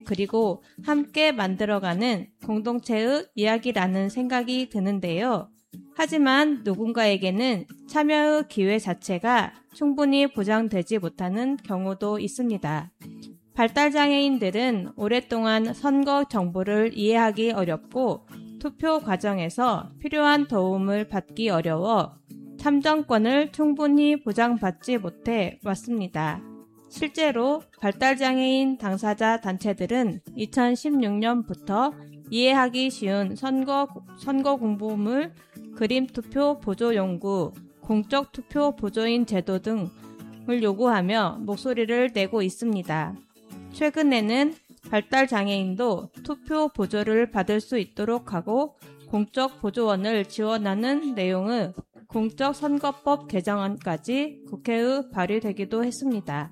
그리고 함께 만들어가는 공동체의 이야기라는 생각이 드는데요. 하지만 누군가에게는 참여의 기회 자체가 충분히 보장되지 못하는 경우도 있습니다. 발달장애인들은 오랫동안 선거 정보를 이해하기 어렵고 투표 과정에서 필요한 도움을 받기 어려워 참정권을 충분히 보장받지 못해 왔습니다. 실제로 발달장애인 당사자 단체들은 2016년부터 이해하기 쉬운 선거 공보물, 그림투표 보조 연구, 공적투표 보조인 제도 등을 요구하며 목소리를 내고 있습니다. 최근에는 발달장애인도 투표 보조를 받을 수 있도록 하고 공적 보조원을 지원하는 내용의 공적선거법 개정안까지 국회에 발의되기도 했습니다.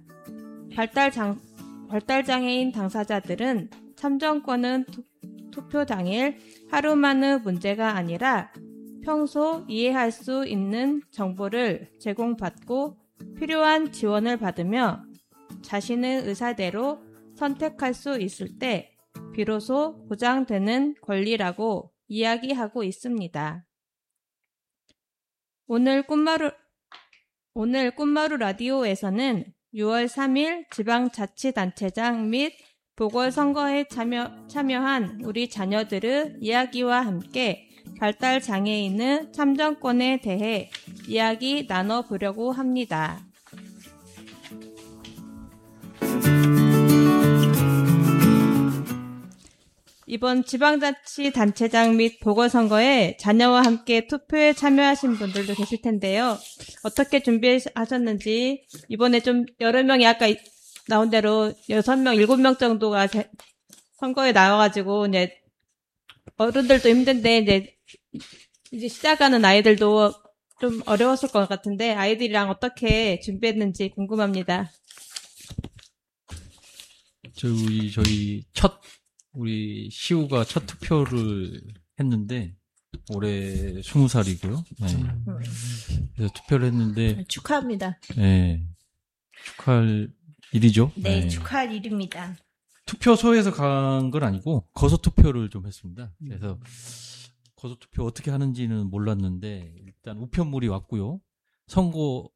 발달장애인 당사자들은 참정권은 투표 당일 하루만의 문제가 아니라 평소 이해할 수 있는 정보를 제공받고 필요한 지원을 받으며 자신의 의사대로 선택할 수 있을 때 비로소 보장되는 권리라고 이야기하고 있습니다. 오늘 꿈마루 라디오에서는 6월 3일 지방자치단체장 및 보궐선거에 참여한 우리 자녀들의 이야기와 함께 발달장애인의 참정권에 대해 이야기 나눠보려고 합니다. 이번 지방자치단체장 및 보궐선거에 자녀와 함께 투표에 참여하신 분들도 계실 텐데요. 어떻게 준비하셨는지, 이번에 좀 여러 명이 아까 나온 대로 6명, 7명 정도가 선거에 나와가지고, 이제, 어른들도 힘든데, 이제 시작하는 아이들도 좀 어려웠을 것 같은데, 아이들이랑 어떻게 준비했는지 궁금합니다. 우리 시우가 첫 투표를 했는데, 올해 20살이고요. 네. 그래서 투표를 했는데. 축하합니다. 네. 축하할 일이죠. 네, 네. 축하할 일입니다. 투표소에서 간 건 아니고, 거소투표를 좀 했습니다. 그래서, 거소투표 어떻게 하는지는 몰랐는데, 일단 우편물이 왔고요. 투표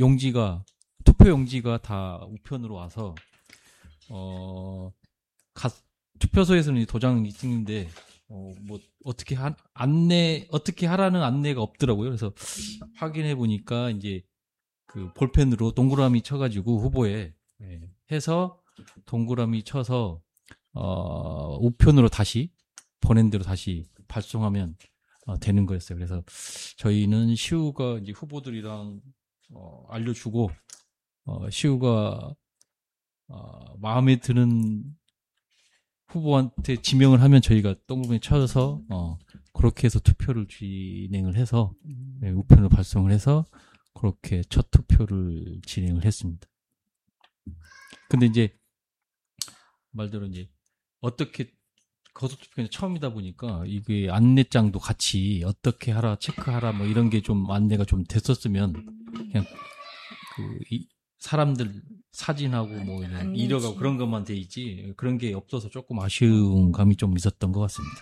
용지가 다 우편으로 와서, 투표소에서는 도장이 찍는데, 어떻게 하라는 안내가 없더라고요. 그래서 확인해 보니까, 이제, 볼펜으로 동그라미 쳐가지고 후보에, 해서, 동그라미 쳐서, 우편으로 보낸 대로 다시 발송하면, 되는 거였어요. 그래서 저희는 시우가 이제 후보들이랑, 알려주고, 시우가, 마음에 드는 후보한테 지명을 하면 저희가 동그라미 쳐서 그렇게 해서 투표를 진행을 해서 우편으로 발송을 해서 그렇게 첫 투표를 진행을 했습니다. 근데 이제 말대로 이제 어떻게 거소투표는 처음이다 보니까 이게 안내장도 같이 어떻게 하라 체크하라 뭐 이런 게 좀 안내가 좀 됐었으면 그냥 사람들 사진하고 뭐 이력하고 그런 것만 돼 있지 그런 게 없어서 조금 아쉬운 감이 좀 있었던 것 같습니다.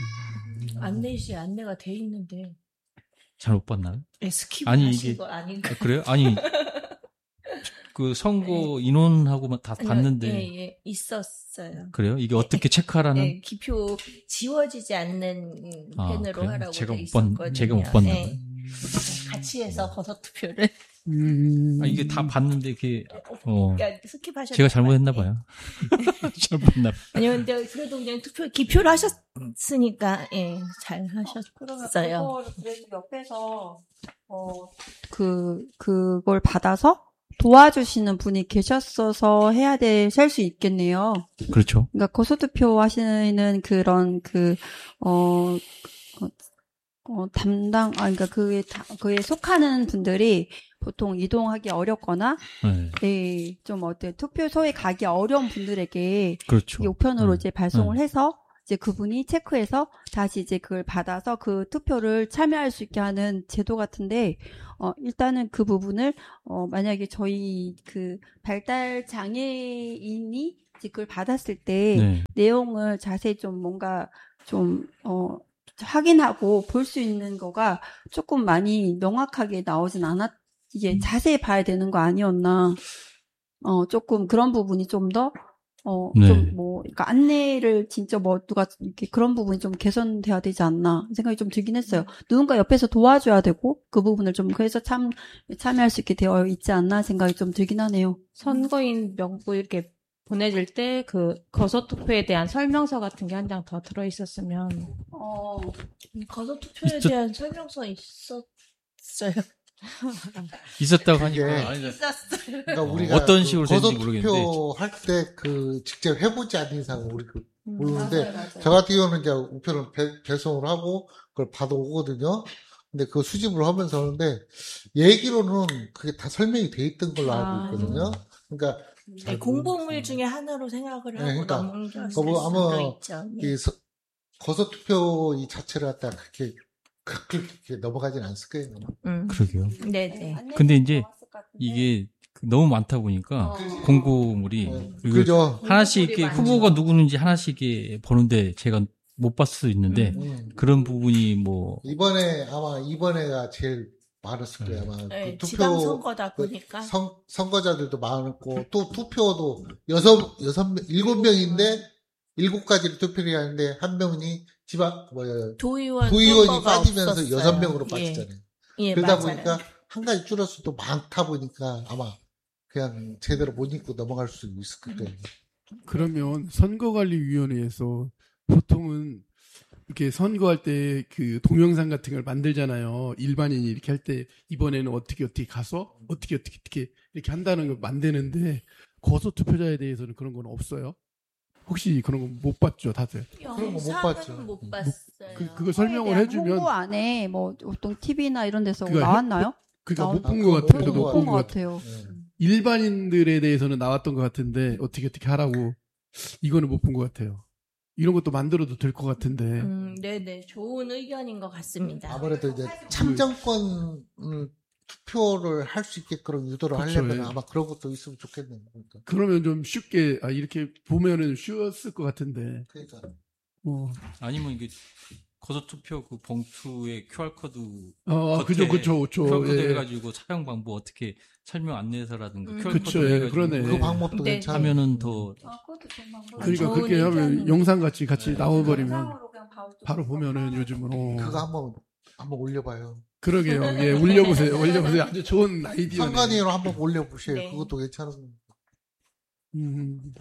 안내가 돼 있는데 잘 못 봤나요? 스킵하신 거 아닌가? 그래요? 아니 그 선거 인원하고만 다 봤는데 예, 있었어요. 그래요? 이게 어떻게 체크하라는? 네, 기표 지워지지 않는 펜으로 그래요? 하라고 돼 있었거든요. 제가 못 봤나 봐요. 같이 해서 거소투표를. 이게 다 봤는데 그게 그러니까 스킵하셨나 제가 잘못했나 봐요. 잘못했나 봐요. 아니요, 근데 그래도 그냥 기표를 하셨으니까 잘 하셨어요. 그래서 옆에서 그걸 받아서 도와주시는 분이 계셨어서 할 수 있겠네요. 그렇죠. 그러니까 거소투표 하시는 그런 그러니까 그에 속하는 분들이 보통 이동하기 어렵거나, 좀 투표소에 가기 어려운 분들에게, 그렇죠. 우편으로 이제 발송을 해서, 이제 그분이 체크해서 다시 이제 그걸 받아서 그 투표를 참여할 수 있게 하는 제도 같은데, 일단은 그 부분을, 만약에 저희 발달 장애인이 이제 그걸 받았을 때 네. 내용을 자세히 좀 뭔가 좀 확인하고 볼 수 있는 거가 조금 많이 명확하게 나오진 않았. 이게 자세히 봐야 되는 거 아니었나. 조금 그런 부분이 좀 더 네. 좀 그러니까 안내를 진짜 누가 이렇게 그런 부분이 좀 개선돼야 되지 않나 생각이 좀 들긴 했어요. 누군가 옆에서 도와줘야 되고 그 부분을 좀 그래서 참여할 수 있게 되어 있지 않나 생각이 좀 들긴 하네요. 선거인 명부 이렇게 보내줄 때 그 거소투표에 대한 설명서 같은 게 한 장 더 들어있었으면. 거소투표에 대한 설명서 있었어요. 있었다고 그게 하니까 아니, 있었어요. 그러니까 우리가 어떤 식으로 됐는지 모르겠는데. 거소투표 할 때 직접 해보지 않는 이상 우리 모르는데 맞아요. 저 같은 경우는 이제 우표를 배송을 하고 그걸 받아오거든요. 근데 그 수집을 하면서 하는데 얘기로는 그게 다 설명이 돼 있던 걸로 알고 있거든요. 그러니까 공보물 중에 하나로 생각을 하고 그러니까 넘겼을 거부 아마 수도 있죠. 네. 이 거소투표 이 자체를 갖다 그렇게 넘어가진 않을 거예요. 그러게요. 네네. 근데 이제 이게 너무 많다 보니까 공고물이 그리고 그죠. 하나씩 이렇게 후보가 누구는지 하나씩 이렇게 보는데 제가 못 봤을 수 있는데 그런 부분이 뭐 이번에 아마 이번에가 제일 많았을 거예요. 아마 네, 그 지방 선거다 보니까 선거자들도 많았고 또 투표도 7명인데 7가지를 투표를 하는데 한 명이 도의원이 도의원이 빠지면서 없었어요. 6명으로 빠지잖아요. 예, 그러다 맞아요. 보니까 한 가지 줄어서 또 많다 보니까 아마 그냥 제대로 못 읽고 넘어갈 수 있을 거예요. 그러면 선거관리위원회에서 보통은 이렇게 선거할 때 그 동영상 같은 걸 만들잖아요. 일반인이 이렇게 할 때 이번에는 어떻게 가서 어떻게 이렇게 한다는 걸 만드는데 거소 투표자에 대해서는 그런 건 없어요. 혹시 그런 거 못 봤죠, 다들? 그런 거 못 영상은 봤죠. 못 봤어요. 그걸 설명을 해주면 홍보 안에 보통 TV나 이런 데서 그거 나왔나요? 그러니까 못 나온- 본 것 아, 같아요. 그거 저도 못 못 본 것 것 같아요. 같아요. 일반인들에 대해서는 나왔던 것 같은데 어떻게 하라고 이거는 못 본 것 같아요. 이런 것도 만들어도 될 것 같은데. 네네. 좋은 의견인 것 같습니다. 아무래도 이제 참정권 투표를 할 수 있게끔 유도를 그쵸, 하려면 예. 아마 그런 것도 있으면 좋겠네요. 그러니까. 그러면 좀 쉽게 이렇게 보면은 쉬웠을 것 같은데. 그러니까. 아니면 이게 거소투표 그 봉투에 QR 코드 그죠. QR 코드 예. 해가지고 사용 방법 어떻게 설명 안내서라든가 QR 그쵸, 코드 예, 해가지고 그러네. 그 방법도 네. 괜찮아요. 하면은 더 그것도 좋은 방법. 그러니까 좋은 그렇게 하면 의견이네요. 영상 같이 나와버리면 영상으로 그냥 바로 보면은 요즘은 그거 한번 올려봐요. 그러게요. 예, 올려보세요. 아주 좋은 아이디어네. 상관이로 한번 올려보세요. 네. 그것도 괜찮은 거. 음,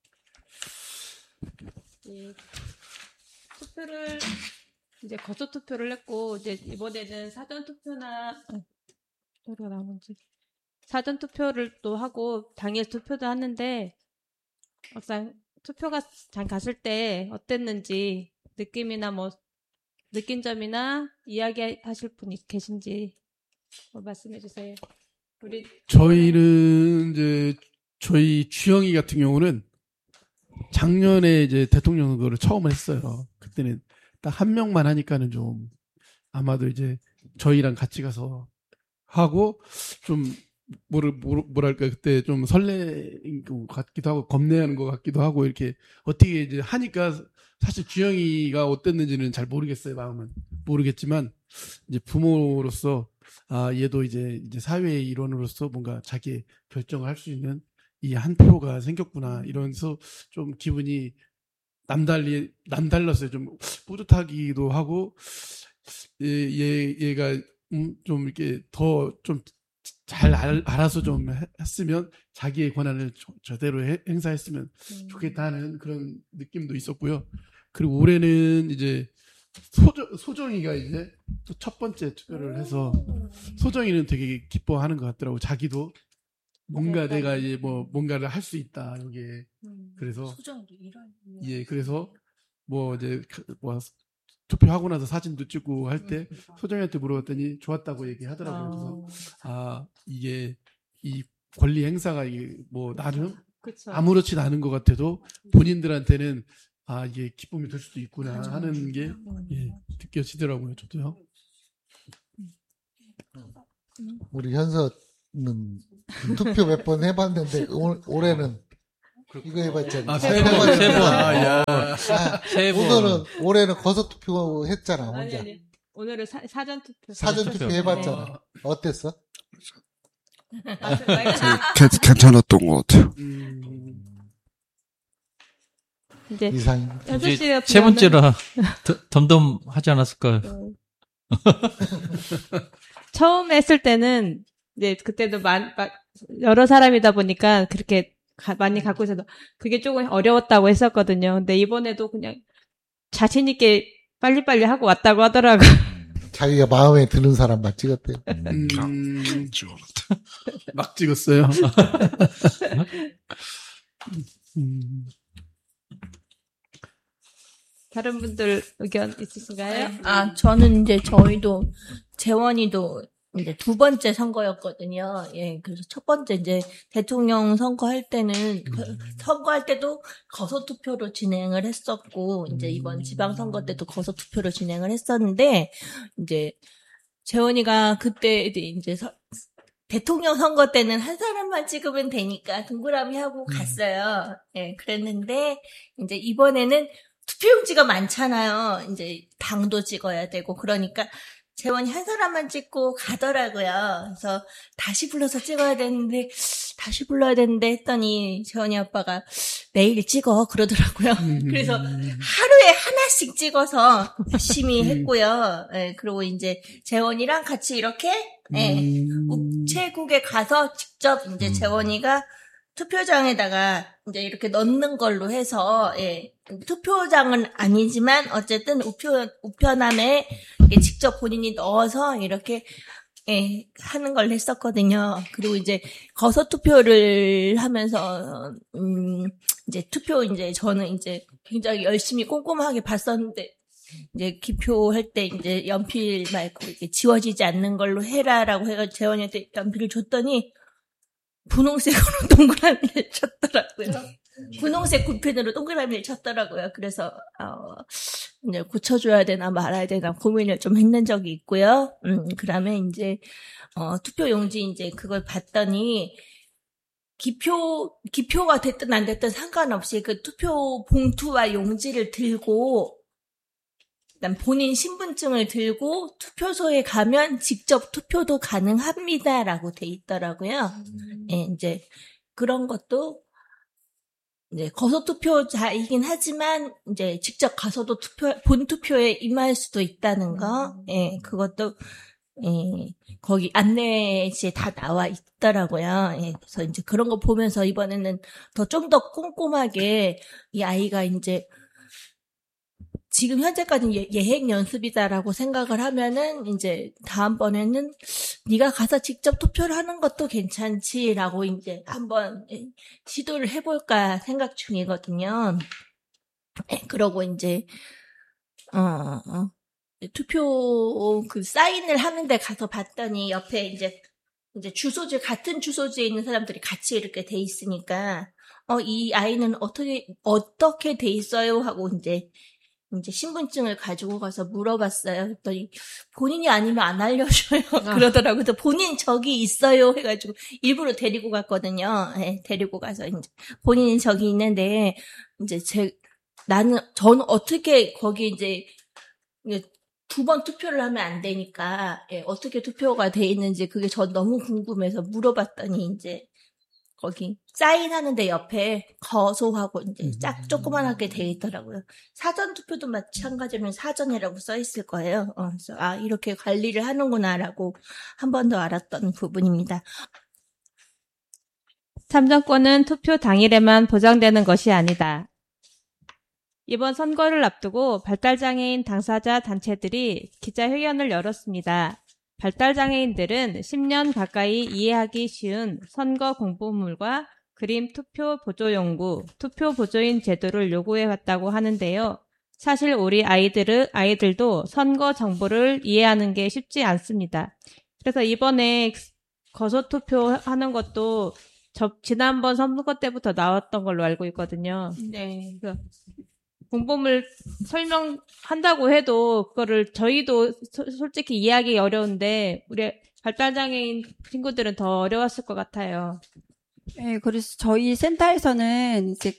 이 투표를 이제 거소 투표를 했고 이제 이번에는 사전 투표나 소리가 나오는지 사전 투표를 또 하고 당일 투표도 하는데 막상 투표가 장 갔을 때 어땠는지 느낌이나 뭐 느낀 점이나 이야기하실 분이 계신지 말씀해 주세요. 우리 저희는 이제 저희 주영이 같은 경우는 작년에 이제 대통령 선거를 처음 했어요. 그때는 딱 한 명만 하니까는 좀 아마도 이제 저희랑 같이 가서 하고 좀 뭐랄까 그때 좀 설레인 것 같기도 하고 겁내는 것 같기도 하고 이렇게 어떻게 이제 하니까 사실 주영이가 어땠는지는 잘 모르겠어요. 마음은 모르겠지만 이제 부모로서 얘도 이제 사회의 일원으로서 뭔가 자기의 결정을 할 수 있는 이 한 표가 생겼구나 이러면서 좀 기분이 남달랐어요. 좀 뿌듯하기도 하고 얘가 좀 이렇게 더 좀 잘 알아서 좀 했으면 자기의 권한을 제대로 행사했으면 좋겠다는 그런 느낌도 있었고요. 그리고 올해는 이제 소정이가 이제 또 첫 번째 투표를 해서 소정이는 되게 기뻐하는 것 같더라고. 자기도 뭔가 내가 이제 뭔가를 할 수 있다 여기에. 그래서 수정도 이런. 그래서 이제 투표하고 나서 사진도 찍고 할 때 소정이한테 물어봤더니 좋았다고 얘기하더라고요. 그래서 이게 이 권리 행사가 이게 나름 그쵸. 아무렇지도 않은 것 같아도 본인들한테는 이게 기쁨이 될 수도 있구나 하는 게 느껴지더라고요. 저도요. 우리 현서는 투표 몇 번 해봤는데 올해는 이거 해봤잖아. 아, 세 세 번, 번. 세 번. 아, 야. 세 번. 올해는 거소투표 했잖아, 아니, 혼자. 아니. 오늘은 사전 투표. 사전투표 해봤잖아. 어땠어? 괜찮았던 것 같아요. 이제 이상. 현수 이제 씨가 세 번째라 덤덤하지 않았을까요? 처음 했을 때는 이제 그때도 여러 사람이다 보니까 그렇게 많이 갖고 있어서 그게 조금 어려웠다고 했었거든요. 근데 이번에도 그냥 자신 있게 빨리빨리 하고 왔다고 하더라고요. 자기가 마음에 드는 사람만 찍었대요. 막 찍었어요. 다른 분들 의견 있으신가요? 아, 저는 이제 저희도 재원이도 이제 두 번째 선거였거든요. 예, 그래서 첫 번째 이제 대통령 선거할 때는 선거할 때도 거소 투표로 진행을 했었고 이제 이번 지방 선거 때도 거소 투표로 진행을 했었는데 이제 재원이가 그때 이제 대통령 선거 때는 한 사람만 찍으면 되니까 동그라미 하고 갔어요. 예, 그랬는데 이제 이번에는 투표용지가 많잖아요. 이제 당도 찍어야 되고 그러니까 재원이 한 사람만 찍고 가더라고요. 그래서 다시 불러서 찍어야 되는데 불러야 되는데 했더니 재원이 아빠가 내일 찍어 그러더라고요. 그래서 하루에 하나씩 찍어서 열심히 했고요. 예, 그리고 이제 재원이랑 같이 이렇게 우체국에 가서 직접 이제 재원이가 투표장에다가 이제 이렇게 넣는 걸로 해서, 예, 투표장은 아니지만 어쨌든 우편함에 직접 본인이 넣어서 이렇게, 예, 하는 걸 했었거든요. 그리고 이제 거소 투표를 하면서, 이제 이제 저는 이제 굉장히 열심히 꼼꼼하게 봤었는데, 이제 기표할 때 이제 연필 말고 이렇게 지워지지 않는 걸로 해라라고 해가지고 재원이한테 연필을 줬더니, 분홍색으로 동그라미를 쳤더라고요. 분홍색 굿펜으로 동그라미를 쳤더라고요. 그래서 이제 고쳐줘야 되나 말아야 되나 고민을 좀 했는 적이 있고요. 그다음에 이제 투표용지 이제 그걸 봤더니 기표가 됐든 안 됐든 상관없이 그 투표 봉투와 용지를 들고 그다음 본인 신분증을 들고 투표소에 가면 직접 투표도 가능합니다라고 돼 있더라고요. 예, 이제 그런 것도 이제 거소 투표자이긴 하지만 이제 직접 가서도 본 투표에 임할 수도 있다는 거, 예, 그것도 거기 안내지에 다 나와 있더라고요. 예, 그래서 이제 그런 거 보면서 이번에는 좀 더 꼼꼼하게 이 아이가 이제 지금 현재까지는 예행 연습이다라고 생각을 하면은 이제 다음번에는 네가 가서 직접 투표를 하는 것도 괜찮지라고 이제 한번 시도를 해볼까 생각 중이거든요. 그러고 이제 투표 그 사인을 하는데 가서 봤더니 옆에 이제 주소지 같은 주소지에 있는 사람들이 같이 이렇게 돼 있으니까 이 아이는 어떻게 돼 있어요 하고 이제 신분증을 가지고 가서 물어봤어요. 그랬더니 본인이 아니면 안 알려줘요. 그러더라고요. 그래서 본인 저기 있어요 해가지고 일부러 데리고 갔거든요. 네, 데리고 가서 이제 본인이 저기 있는데 이제 저는 어떻게 거기 이제 두 번 투표를 하면 안 되니까 어떻게 투표가 돼 있는지 그게 저 너무 궁금해서 물어봤더니 이제 거기 사인하는데 옆에 거소하고 이제 조그만하게 돼 있더라고요. 사전 투표도 마찬가지면 사전이라고 써 있을 거예요. 그래서 이렇게 관리를 하는구나라고 한 번 더 알았던 부분입니다. 참정권은 투표 당일에만 보장되는 것이 아니다. 이번 선거를 앞두고 발달장애인 당사자 단체들이 기자회견을 열었습니다. 발달장애인들은 10년 가까이 이해하기 쉬운 선거 공보물과 그림 투표 보조용구, 투표 보조인 제도를 요구해왔다고 하는데요. 사실 우리 아이들도 선거 정보를 이해하는 게 쉽지 않습니다. 그래서 이번에 거소투표하는 것도 지난번 선거 때부터 나왔던 걸로 알고 있거든요. 네. 그래서 공보물 설명한다고 해도 그거를 저희도 솔직히 이해하기 어려운데 우리 발달장애인 친구들은 더 어려웠을 것 같아요. 네, 그래서 저희 센터에서는 이제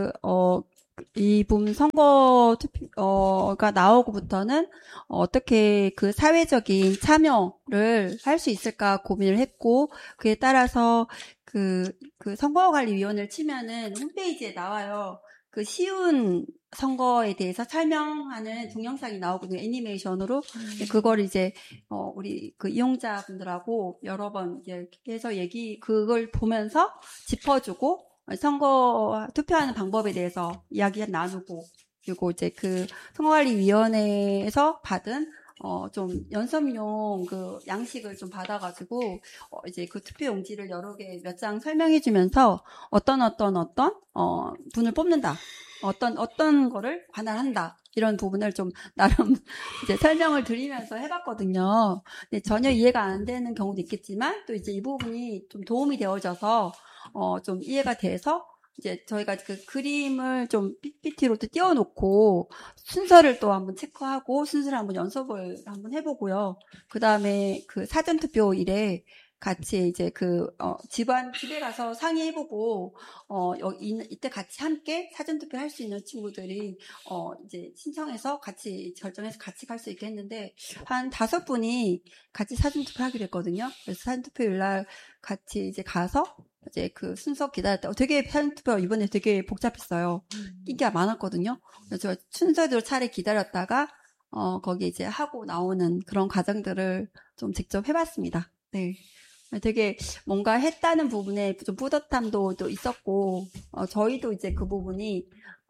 이분 선거 투표가 나오고부터는 어떻게 그 사회적인 참여를 할 수 있을까 고민을 했고, 그에 따라서 그 선거관리위원회를 치면은 홈페이지에 나와요. 그 쉬운 선거에 대해서 설명하는 동영상이 나오거든요. 애니메이션으로. 그걸 이제, 우리 그 이용자분들하고 여러 번 해서 그걸 보면서 짚어주고, 투표하는 방법에 대해서 이야기 나누고, 그리고 이제 그 선거관리위원회에서 받은 좀 연습용 그 양식을 좀 받아가지고, 이제 그 투표 용지를 여러 개 몇 장 설명해주면서 어떤 분을 뽑는다. 어떤 거를 관할한다. 이런 부분을 좀 나름 이제 설명을 드리면서 해봤거든요. 근데 전혀 이해가 안 되는 경우도 있겠지만 또 이제 이 부분이 좀 도움이 되어져서 좀 이해가 돼서 이제 저희가 그 그림을 좀 PPT로 또 띄워놓고 순서를 또 한번 체크하고 순서를 한번 연습을 한번 해보고요. 그 다음에 그 사전투표일에 같이 이제 집에 가서 상의해보고, 이때 같이 함께 사전투표 할 수 있는 친구들이, 이제 신청해서 결정해서 같이 갈 수 있게 했는데, 한 5분이 같이 사전투표 하기로 했거든요. 그래서 사전투표일날 같이 이제 가서, 이제 그 순서 기다렸다. 되게 사전투표 이번에 되게 복잡했어요. 인기가 많았거든요. 그래서 순서대로 차례 기다렸다가, 거기 이제 하고 나오는 그런 과정들을 좀 직접 해봤습니다. 네. 되게 뭔가 했다는 부분에 좀 뿌듯함도 또 있었고, 저희도 이제 그 부분이,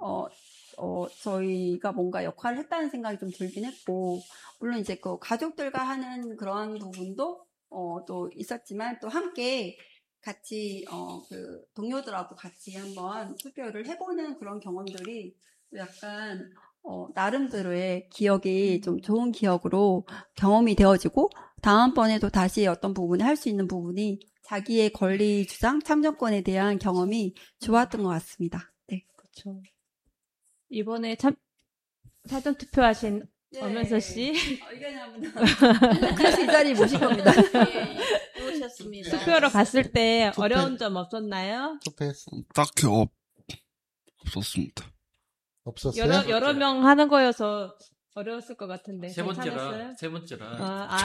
저희가 뭔가 역할을 했다는 생각이 좀 들긴 했고, 물론 이제 그 가족들과 하는 그런 부분도, 또 있었지만, 또 함께 같이, 그 동료들하고 같이 한번 투표를 해보는 그런 경험들이 약간, 나름대로의 기억이 좀 좋은 기억으로 경험이 되어지고, 다음번에도 다시 어떤 부분에 할 수 있는 부분이 자기의 권리 주장, 참정권에 대한 경험이 좋았던 것 같습니다. 네. 그렇죠. 이번에 사전 투표하신 엄연서 씨. 의견을 한번 그래서 이 자리에 모실 겁니다. 모셨습니다. 투표로 갔을 때 어려운 점 없었나요? 딱히 없었습니다. 없었어요? 여러 명 하는 거여서 어려웠을 것 같은데. 세 번째라. 세 번째라.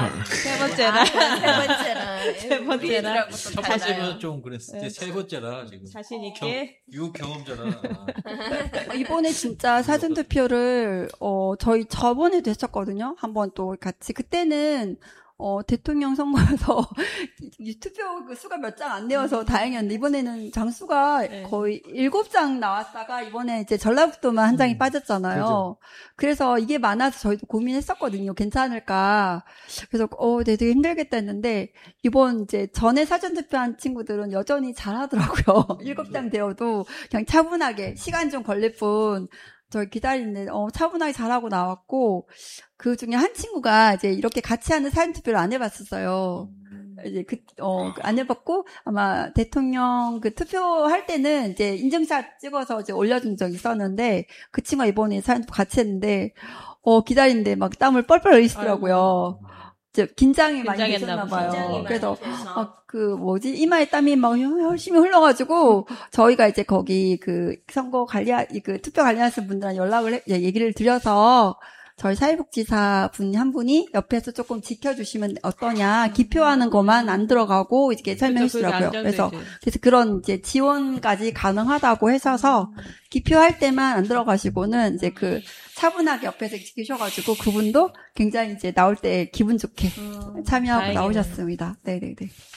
첫 번째는 좀 그랬을 때 세 번째라 지금. 자신 있게. 유경험자라. 이번에 진짜 사전투표를, 저희 저번에도 했었거든요. 한번 또 같이. 그때는, 대통령 선거여서 투표 그 수가 몇 장 안 되어서 다행이었는데, 이번에는 장수가 거의 7장 나왔다가 이번에 이제 전라북도만 한 장이 빠졌잖아요. 그렇죠. 그래서 이게 많아서 저희도 고민했었거든요. 괜찮을까. 그래서, 되게 힘들겠다 했는데, 이번 이제 전에 사전투표한 친구들은 여전히 잘하더라고요. 7장 되어도 그냥 차분하게 시간 좀 걸릴 뿐, 저 기다리는데, 차분하게 잘하고 나왔고, 그 중에 한 친구가 이제 이렇게 같이 하는 사전투표를 안 해봤었어요. 이제 안 해봤고, 아마 대통령 그 투표할 때는 이제 인증샷 찍어서 이제 올려준 적이 있었는데, 그 친구가 이번에 사전투표 같이 했는데, 기다리는데 막 땀을 뻘뻘 흘리시더라고요. 이제 긴장이 많이 되셨나봐요. 그래서, 이마에 땀이 막 열심히 흘러가지고, 저희가 이제 거기 투표 관리하시는 분들한테 얘기를 드려서, 저희 사회복지사 분 한 분이 옆에서 조금 지켜주시면 어떠냐, 기표하는 것만 안 들어가고, 이렇게 설명해 주시더라고요. 그래서 그런 이제 지원까지 가능하다고 하셔서, 기표할 때만 안 들어가시고는 이제 차분하게 옆에서 지키셔가지고, 그분도 굉장히 이제 나올 때 기분 좋게 참여하고 다행이네요. 나오셨습니다. 네네네.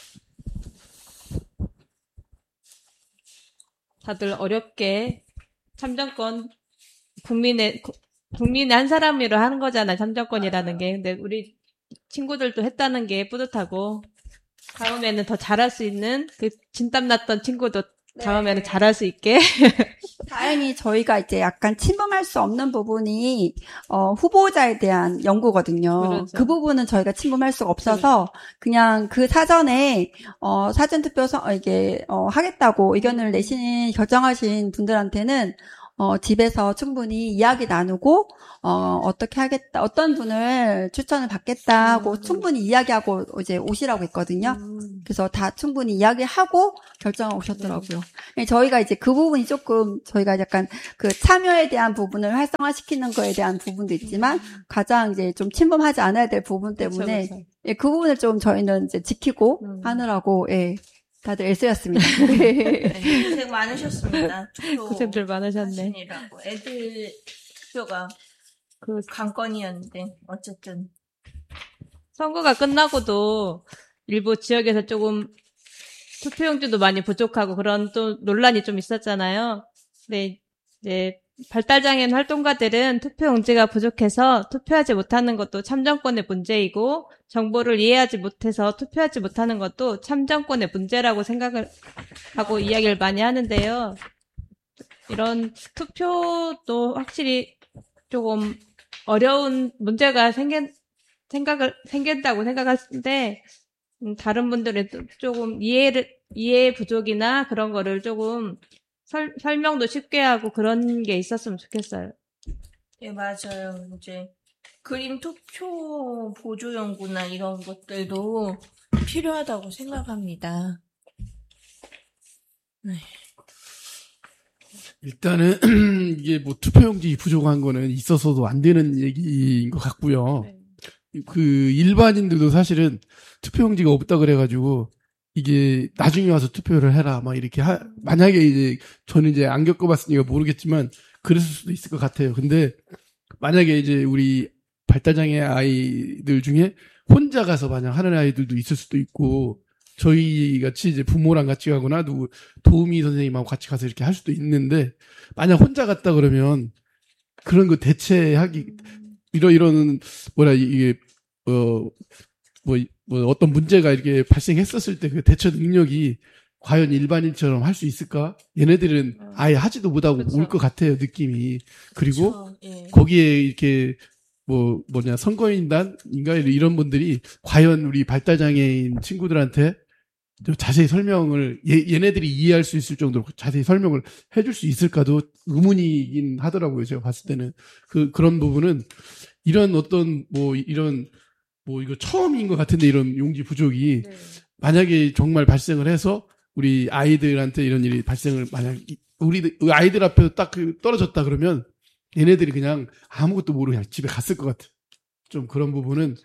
다들 어렵게 참정권, 국민의 한 사람으로 하는 거잖아요. 참정권이라는 게. 근데 우리 친구들도 했다는 게 뿌듯하고, 다음에는 더 잘할 수 있는, 진땀 났던 친구도 다음에는 잘할 수 있게. 다행히 저희가 이제 약간 침범할 수 없는 부분이, 후보자에 대한 연구거든요. 그렇죠. 그 부분은 저희가 침범할 수가 없어서, 그냥 그 사전에, 사전투표 하겠다고 의견을 결정하신 분들한테는, 집에서 충분히 이야기 나누고, 어떻게 하겠다, 어떤 분을 추천을 받겠다 하고 충분히 이야기하고 이제 오시라고 했거든요. 그래서 다 충분히 이야기하고 결정을 오셨더라고요. 저희가 이제 그 부분이 조금, 저희가 약간 그 참여에 대한 부분을 활성화시키는 거에 대한 부분도 있지만, 가장 이제 좀 침범하지 않아야 될 부분 때문에, 그쵸. 예, 그 부분을 좀 저희는 이제 지키고 하느라고, 예, 다들 애쓰였습니다. 네, 고생 많으셨습니다. 투표 고생들 많으셨네. 하시느라고. 애들 투표가 그 관건이었는데 어쨌든 선거가 끝나고도 일부 지역에서 조금 투표용지도 많이 부족하고 그런 또 논란이 좀 있었잖아요. 근데 이제 발달장애인 활동가들은 투표용지가 부족해서 투표하지 못하는 것도 참정권의 문제이고 정보를 이해하지 못해서 투표하지 못하는 것도 참정권의 문제라고 생각을 하고 이야기를 많이 하는데요. 이런 투표도 확실히 조금 어려운 문제가 생긴다고 생각하는데 다른 분들은 조금 이해 부족이나 그런 거를 조금 설명도 쉽게 하고 그런 게 있었으면 좋겠어요. 예, 맞아요. 이제 그림 투표 보조 연구나 이런 것들도 필요하다고 생각합니다. 네. 일단은 이게 뭐 투표용지 부족한 거는 있어서도 안 되는 얘기인 것 같고요. 그 일반인들도 사실은 투표용지가 없다 그래가지고 이게 나중에 와서 투표를 해라 막 이렇게 만약에 이제 저는 이제 안 겪어봤으니까 모르겠지만 그랬을 수도 있을 것 같아요. 근데 만약에 이제 우리 발달장애 아이들 중에 혼자 가서 만약 하는 아이들도 있을 수도 있고 저희 같이 이제 부모랑 같이 가거나 누구 도우미 선생님하고 같이 가서 이렇게 할 수도 있는데 만약 혼자 갔다 그러면 그런 거 대체하기 이런 이게 어떤 문제가 이렇게 발생했었을 때 그 대처 능력이 과연 일반인처럼 할 수 있을까? 얘네들은 아예 하지도 못하고 그쵸. 올 것 같아요, 느낌이. 그리고 그쵸, 예. 거기에 이렇게 선거인단인가 이런 분들이 과연 우리 발달장애인 친구들한테 좀 자세히 설명을 얘네들이 이해할 수 있을 정도로 자세히 설명을 해줄 수 있을까도 의문이긴 하더라고요. 제가 봤을 때는 그런 부분은 이런 어떤 이거 처음인 것 같은데 이런 용지 부족이 만약에 정말 발생을 해서 우리 아이들한테 이런 일이 발생을 만약 우리 아이들 앞에서 딱 떨어졌다 그러면 얘네들이 그냥 아무것도 모르고 그냥 집에 갔을 것 같아. 좀 그런 부분은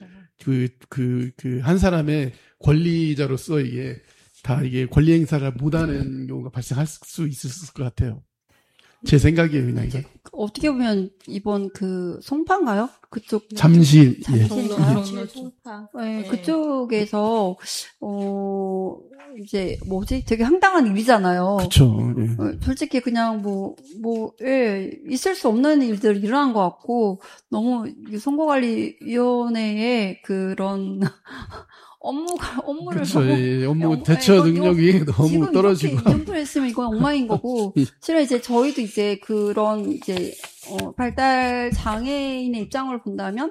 한 사람의 권리자로서 이게 권리 행사를 못하는 경우가 발생할 수 있을 것 같아요. 제 생각이에요, 그냥 이게. 어떻게 보면 이번 그 송파인가요? 그쪽 잠실. 잠실인가요? 송파. 네, 네. 그쪽에서 이제 되게 황당한 일이잖아요. 그렇죠. 예. 솔직히 그냥 있을 수 없는 일들이 일어난 것 같고 너무 선거관리위원회의 그런 업무를 그렇죠. 업무 대처 능력이 너무 떨어지고. 지금 이렇게 했으면 이건 엉망인 거고. 실은 이제 저희도 이제 그런 이제 발달 장애인의 입장을 본다면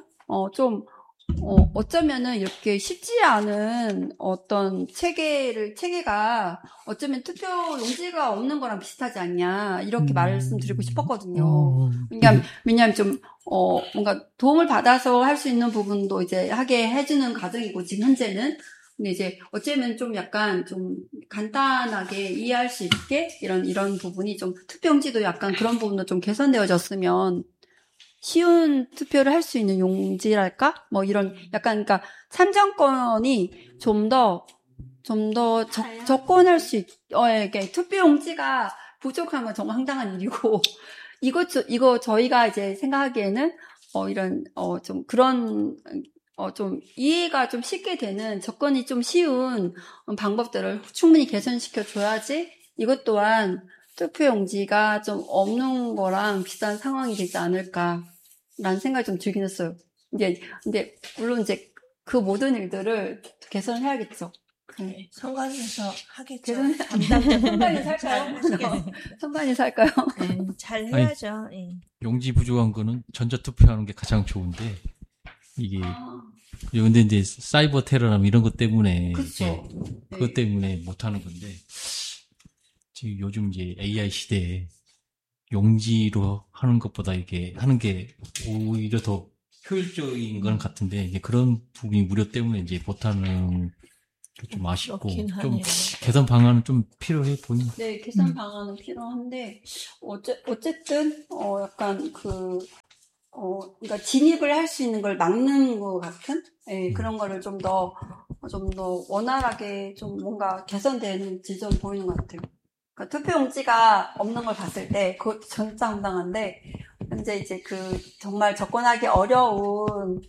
어쩌면은 이렇게 쉽지 않은 어떤 체계가 어쩌면 투표 용지가 없는 거랑 비슷하지 않냐 이렇게 말씀드리고 싶었거든요. 왜냐하면 좀 뭔가 도움을 받아서 할 수 있는 부분도 이제 하게 해주는 과정이고 지금 현재는 근데 이제 어쩌면 좀 약간 좀 간단하게 이해할 수 있게 이런 부분이 좀 투표용지도 약간 그런 부분도 좀 개선되어졌으면. 쉬운 투표를 할 수 있는 용지랄까? 이런, 약간, 그러니까, 참정권이 좀 더 접근할 수 이렇게 투표 용지가 부족하면 정말 황당한 일이고, 이거 저희가 이제 생각하기에는, 좀 그런, 좀 이해가 좀 쉽게 되는 접근이 좀 쉬운 방법들을 충분히 개선시켜줘야지, 이것 또한 투표용지가 좀 없는 거랑 비슷한 상황이 되지 않을까라는 생각이 좀 들긴 했어요. 근데 물론 이제 그 모든 일들을 개선해야겠죠. 네, 선관위에서 하겠죠. 선관위에서 할까요? 선관위에서 할까요? 네, 잘 해야죠. 네. 용지 부족한 거는 전자투표하는 게 가장 좋은데 이게 근데 이제 사이버 테러나 이런 것 때문에 그렇죠. 그것 때문에 못 하는 건데 지금 요즘 이제 AI 시대에 용지로 하는 것보다 이게 하는 게 오히려 더 효율적인 건 같은데 이제 그런 부분이 무료 때문에 이제 못하는 게 좀 아쉽고 그렇긴 좀 하네요. 개선 방안은 좀 필요해 보입니다. 네, 개선 방안은 필요한데, 어쨌든, 약간 그러니까 진입을 할 수 있는 걸 막는 것 같은? 예, 그런 거를 좀 더 원활하게 좀 뭔가 개선되는 지점 보이는 것 같아요. 그러니까 투표용지가 없는 걸 봤을 때, 그것도 전장당한데, 현재 이제 정말 접근하기 어려운,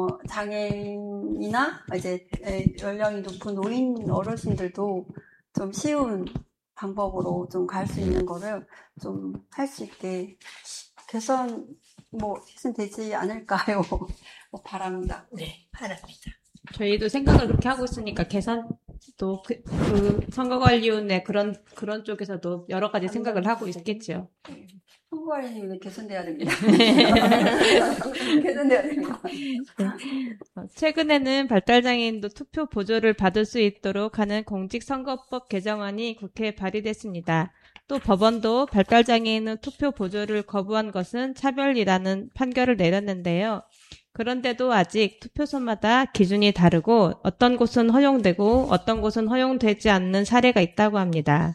장애인이나, 이제, 연령이 높은 노인 어르신들도 좀 쉬운 방법으로 좀 갈 수 있는 거를 좀 할 수 있게 개선되지 않을까요? 바랍니다. 네, 바랍니다. 저희도 생각을 그렇게 하고 있으니까 개선도 그 선거관리위원회 그런 쪽에서도 여러 가지 생각을 하고 있겠죠. 선거관리위원회 개선돼야 됩니다. 개선돼야 됩니다. 최근에는 발달장애인도 투표 보조를 받을 수 있도록 하는 공직선거법 개정안이 국회에 발의됐습니다. 또 법원도 발달장애인은 투표 보조를 거부한 것은 차별이라는 판결을 내렸는데요. 그런데도 아직 투표소마다 기준이 다르고 어떤 곳은 허용되고 어떤 곳은 허용되지 않는 사례가 있다고 합니다.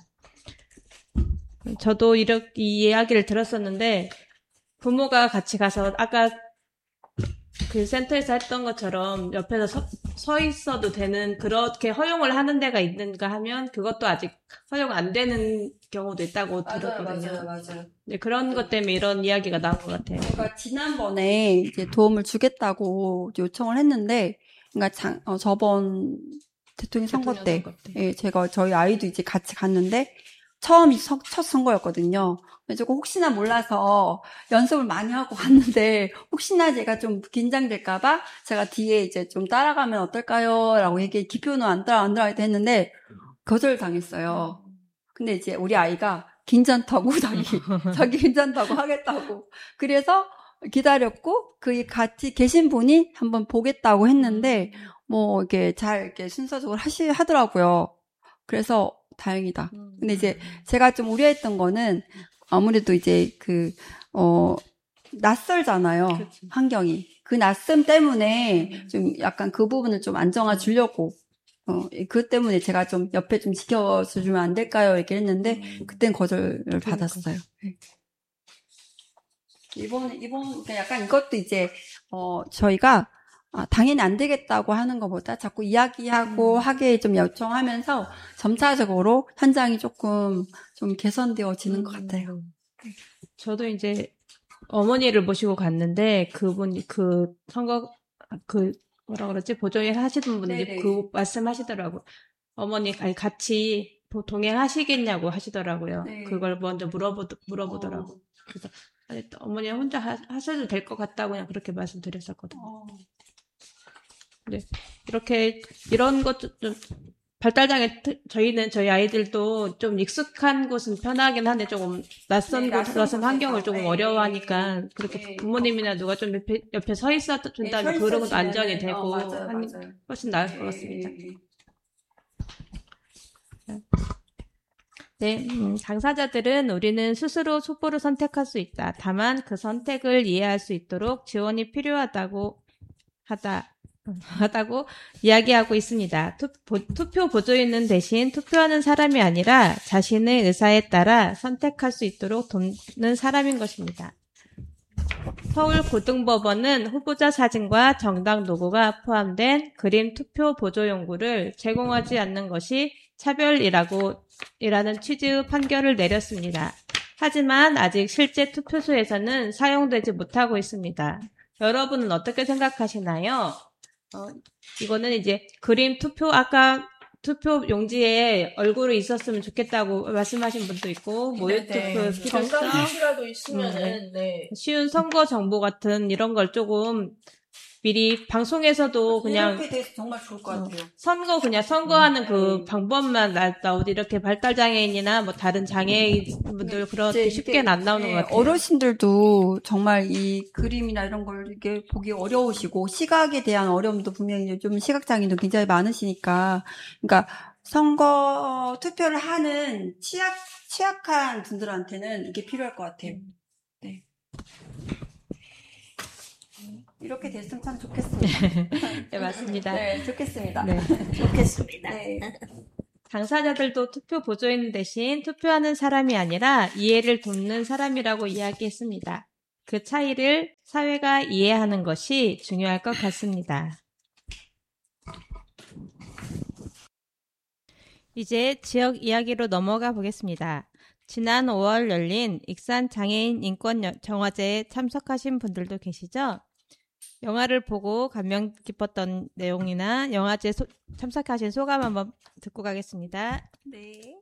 저도 이 이야기를 들었었는데 부모가 같이 가서 아까 그 센터에서 했던 것처럼 옆에서 서 있어도 되는 그렇게 허용을 하는 데가 있는가 하면 그것도 아직 허용 안 되는 경우도 있다고 들었거든요. 맞아요. 네, 그런 것 때문에 이런 이야기가 나온 것 같아요. 제가 지난번에 이제 도움을 주겠다고 요청을 했는데, 그러니까 저번 대통령 선거 때, 예, 저희 아이도 이제 같이 갔는데, 첫 선거였거든요. 그래서 혹시나 몰라서 연습을 많이 하고 갔는데, 혹시나 제가 좀 긴장될까봐 제가 뒤에 이제 좀 따라가면 어떨까요? 라고 기표는 안 따라가겠다 했는데, 거절당했어요. 근데 이제 우리 아이가 괜찮다고 자기 괜찮다고 하겠다고. 그래서 기다렸고, 같이 계신 분이 한번 보겠다고 했는데, 이렇게 이렇게 순서적으로 하더라고요. 그래서 다행이다. 근데 이제 제가 좀 우려했던 거는 아무래도 이제 낯설잖아요. 그렇죠. 환경이. 그 낯섦 때문에 좀 약간 그 부분을 좀 안정화 주려고. 그것 때문에 제가 좀 옆에 좀 지켜주면 안 될까요? 이렇게 했는데, 그땐 거절을 받았어요. 네. 그러니까 약간 이것도 이제, 저희가, 당연히 안 되겠다고 하는 것보다 자꾸 이야기하고 하게 좀 요청하면서 점차적으로 현장이 조금 좀 개선되어지는 것 같아요. 저도 이제 어머니를 모시고 갔는데, 그분이 뭐라 그러지? 보조일 하시던 분이 그 말씀하시더라고요. 어머니 같이 동행하시겠냐고 하시더라고요. 네. 그걸 먼저 물어보더라고. 그래서 어머니 혼자 하셔도 될 것 같다고 그냥 그렇게 말씀드렸었거든요. 네. 이런 것 좀 발달장애 저희 아이들도 좀 익숙한 곳은 편하긴 한데 조금 낯선 환경을 조금 어려워하니까 그렇게 부모님이나 누가 좀 옆에 서 있어 준다면 그런 것도 안정이 되고 맞아요. 훨씬 나을 것 같습니다. 네, 당사자들은 우리는 스스로 촛불을 선택할 수 있다. 다만 그 선택을 이해할 수 있도록 지원이 필요하다고 이야기하고 있습니다. 투표 보조인은 대신 투표하는 사람이 아니라 자신의 의사에 따라 선택할 수 있도록 돕는 사람인 것입니다. 서울고등법원은 후보자 사진과 정당 로고가 포함된 그림 투표 보조 용구를 제공하지 않는 것이 차별이라는 취지의 판결을 내렸습니다. 하지만 아직 실제 투표소에서는 사용되지 못하고 있습니다. 여러분은 어떻게 생각하시나요? 이거는 이제 그림 아까 투표 용지에 얼굴이 있었으면 좋겠다고 말씀하신 분도 있고, 모의 투표 필요성, 정당이라도 있으면은, 쉬운 선거 정보 같은 이런 걸 조금 미리 방송에서도 그냥 이렇게 돼서 정말 좋을 것 같아요. 선거하는 그 방법만 나오지 이렇게 발달장애인이나 뭐 다른 장애인분들 그렇게 쉽게는 안 나오는 것 같아요. 어르신들도 정말 이 그림이나 이런 걸 이렇게 보기 어려우시고 시각에 대한 어려움도 분명히 좀 시각장애인도 굉장히 많으시니까 그러니까 선거 투표를 하는 취약한 분들한테는 이게 필요할 것 같아요. 네. 이렇게 됐으면 참 좋겠습니다. 네, 맞습니다. 네, 좋겠습니다. 네. 좋겠습니다. 네. 당사자들도 투표 보조인 대신 투표하는 사람이 아니라 이해를 돕는 사람이라고 이야기했습니다. 그 차이를 사회가 이해하는 것이 중요할 것 같습니다. 이제 지역 이야기로 넘어가 보겠습니다. 지난 5월 열린 익산 장애인 인권 정화제에 참석하신 분들도 계시죠? 영화를 보고 감명 깊었던 내용이나 영화제에 참석하신 소감 한번 듣고 가겠습니다. 네.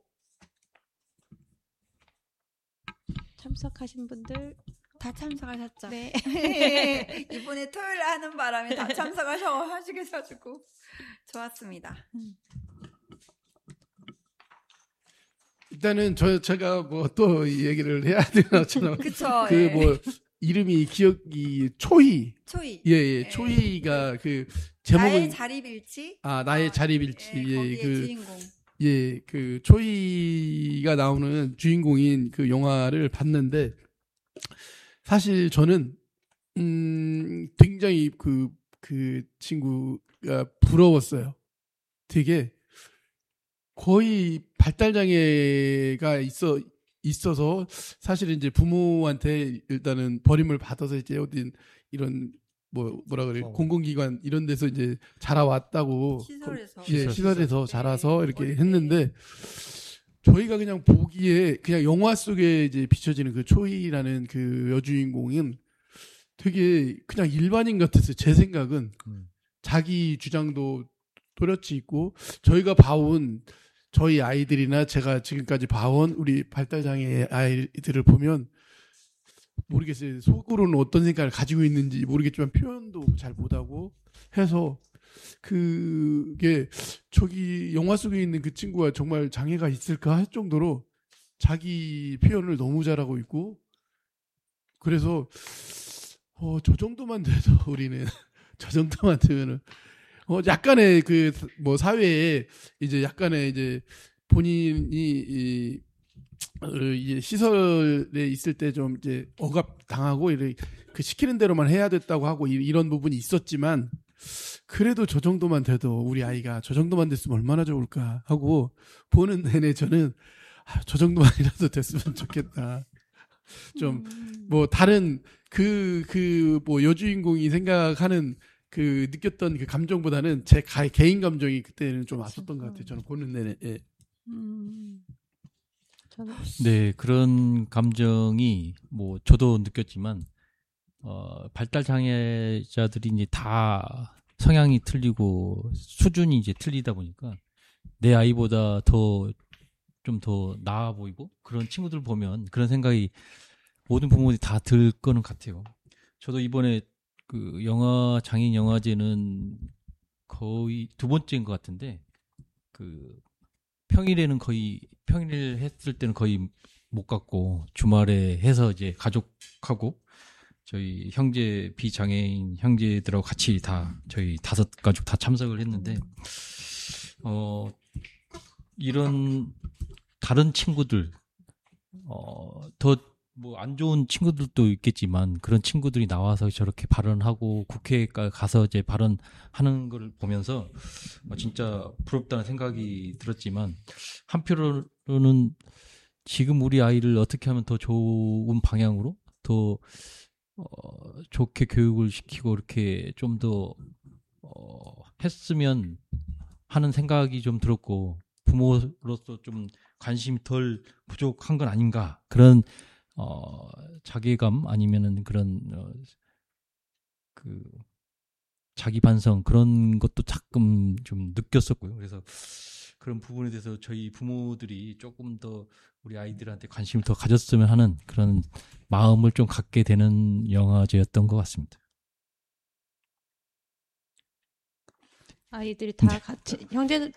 참석하신 분들 다 참석하셨죠? 네. 이번에 토요일 하는 바람에 다 참석하시게 해가지고 좋았습니다. 일단은 제가 뭐 또 얘기를 해야 되나 저는 그쵸. 그 뭐 이름이 기억이 초희. 초희. 예. 초희가 그 제목은 나의 자립일지. 나의 자립일지. 거기에 주인공. 예, 그 초희가 나오는 주인공인 그 영화를 봤는데 사실 저는 굉장히 그 친구가 부러웠어요. 되게 거의 발달장애가 있어서 사실은 이제 부모한테 일단은 버림을 받아서 이제 어딘 이런 뭐라 그래 공공기관 이런 데서 이제 자라왔다고 시설에서 자라서 이렇게 했는데 저희가 그냥 보기에 그냥 영화 속에 이제 비춰지는 그 초이라는 그 여주인공은 되게 그냥 일반인 같았어요. 제 생각은 자기 주장도 또렷이 있고 저희가 봐온 저희 아이들이나 제가 지금까지 봐온 우리 발달장애 아이들을 보면 모르겠어요. 속으로는 어떤 생각을 가지고 있는지 모르겠지만 표현도 잘 못하고 해서 그게 저기 영화 속에 있는 그 친구가 정말 장애가 있을까 할 정도로 자기 표현을 너무 잘하고 있고 그래서 저 정도만 돼도 우리는 저 정도만 되면은 약간의 그 뭐 사회에 이제 약간의 이제 본인이 이제 시설에 있을 때 좀 이제 억압 당하고 이렇게 그 시키는 대로만 해야 됐다고 하고 이런 부분이 있었지만 그래도 저 정도만 돼도 우리 아이가 저 정도만 됐으면 얼마나 좋을까 하고 보는 내내 저는 저 정도만이라도 됐으면 좋겠다. 좀 뭐 다른 뭐 여주인공이 생각하는 그 느꼈던 그 감정보다는 제 개인 감정이 그때는 좀 앞섰던 것 같아요. 저는 보는 내내. 예. 네, 그런 감정이 뭐 저도 느꼈지만 발달 장애자들이 이제 다 성향이 틀리고 수준이 이제 틀리다 보니까 내 아이보다 좀 더 나아 보이고 그런 친구들 보면 그런 생각이 모든 부모들이 다 들 거는 같아요. 저도 이번에 그 장애인 영화제는 거의 두 번째인 것 같은데 그 평일 했을 때는 거의 못 갔고 주말에 해서 이제 가족하고 저희 형제 비장애인 형제들하고 같이 다 저희 5가족 다 참석을 했는데 이런 다른 친구들 더 뭐 안 좋은 친구들도 있겠지만 그런 친구들이 나와서 저렇게 발언하고 국회에 가서 이제 발언하는 걸 보면서 진짜 부럽다는 생각이 들었지만 한편으로는 지금 우리 아이를 어떻게 하면 더 좋은 방향으로 더 좋게 교육을 시키고 이렇게 좀 더 했으면 하는 생각이 좀 들었고 부모로서 좀 관심이 덜 부족한 건 아닌가 그런 자괴감 아니면은 그런 그 자기 반성 그런 것도 가끔 좀 느꼈었고요. 그래서 그런 부분에 대해서 저희 부모들이 조금 더 우리 아이들한테 관심을 더 가졌으면 하는 그런 마음을 좀 갖게 되는 영화제였던 것 같습니다. 아이들이 다 같이 형제들